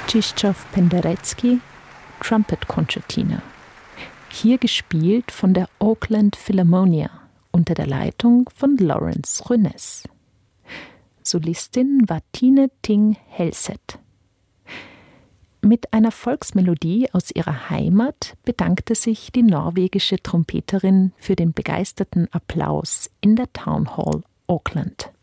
Krzysztof Penderecki, Trumpet Concertina. Hier gespielt von der Auckland Philharmonia unter der Leitung von Lawrence Rønnes. Solistin war Tine Ting Helseth. Mit einer Volksmelodie aus ihrer Heimat bedankte sich die norwegische Trompeterin für den begeisterten Applaus in der Town Hall Auckland.